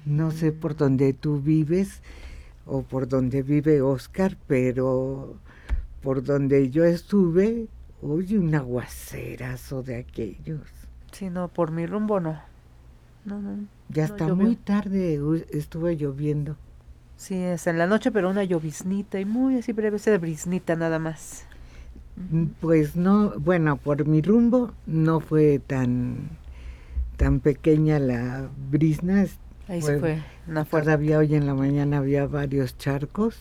No sé por dónde tú vives o por dónde vive Oscar, pero por donde yo estuve, oye, un aguacerazo de aquellos. Sí, no, por mi rumbo no. No, no, Ya no hasta muy llovió. tarde estuvo lloviendo. Sí, es en la noche, pero una lloviznita y muy así breve, ese de briznita nada más. Ujú. Pues no, bueno, por mi rumbo no fue tan pequeña la brisna, Ahí sí fue, fue una fuerte. todavía hoy en la mañana había varios charcos,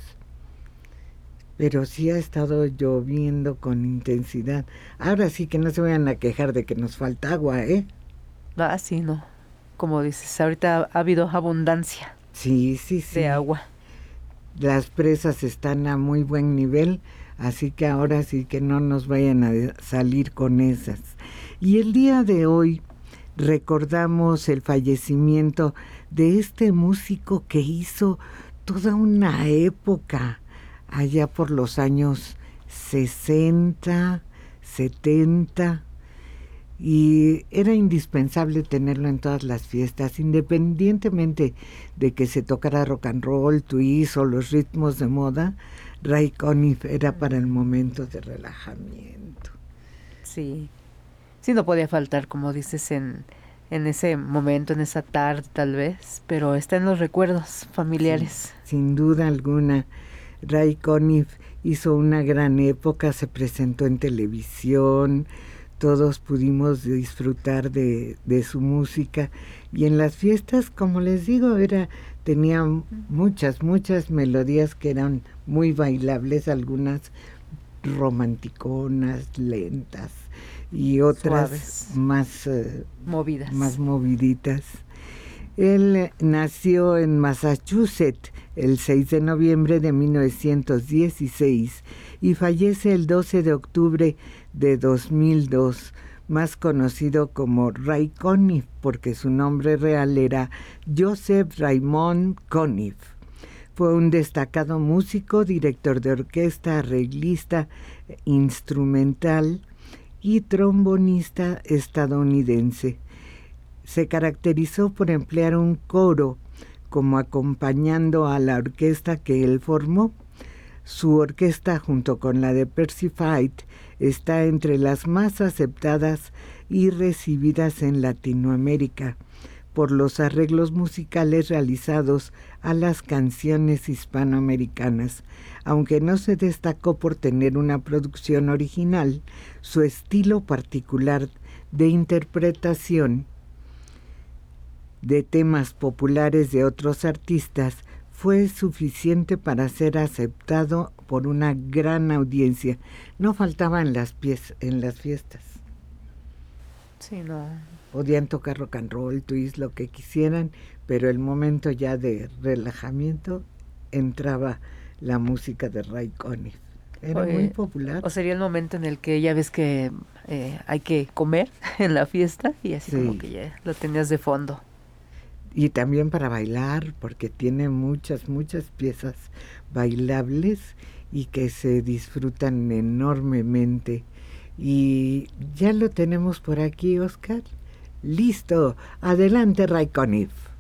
pero sí ha estado lloviendo con intensidad. Ahora sí que no se vayan a quejar de que nos falta agua, ¿eh? Ah, sí, no. Como dices, ahorita ha habido abundancia Sí, sí, de sí. agua. Las presas están a muy buen nivel, así que ahora sí que no nos vayan a salir con esas. Y el día de hoy recordamos el fallecimiento de este músico que hizo toda una época allá por los años 60, 70, y era indispensable tenerlo en todas las fiestas, independientemente de que se tocara rock and roll, twist o los ritmos de moda. Ray Conniff era para el momento de relajamiento. Sí. Sí, no podía faltar, como dices, en ese momento, en esa tarde tal vez, pero está en los recuerdos Sí, familiares. sin duda alguna. Ray Conniff hizo una gran época, se presentó en televisión, todos pudimos disfrutar de su música, y en las fiestas, como les digo, tenía muchas melodías que eran muy bailables, algunas romanticonas, lentas, y otras Suaves, más movidas. moviditas. Él nació en Massachusetts el 6 de noviembre de 1916 y fallece el 12 de octubre de 2002, más conocido como Ray Conniff, porque su nombre real era Joseph Raymond Conniff. Fue un destacado músico, director de orquesta, arreglista instrumental y trombonista estadounidense. Se caracterizó por emplear un coro como acompañando a la orquesta que él formó. Su orquesta, junto con la de Percy Fight, está entre las más aceptadas y recibidas en Latinoamérica por los arreglos musicales realizados a las canciones hispanoamericanas. Aunque no se destacó por tener una producción original, su estilo particular de interpretación de temas populares de otros artistas fue suficiente para ser aceptado por una gran audiencia. No faltaba en las fiestas. Sí, no. Podían tocar rock and roll, twist, lo que quisieran, pero el momento ya de relajamiento entraba la música de Ray Conniff. Era muy popular. O sería el momento en el que ya ves que hay que comer en la fiesta y así como Sí, que ya lo tenías de fondo. y también para bailar, porque tiene muchas piezas bailables y que se disfrutan enormemente. Y ya lo tenemos por aquí, Oscar. Listo, adelante, Ray Conniff.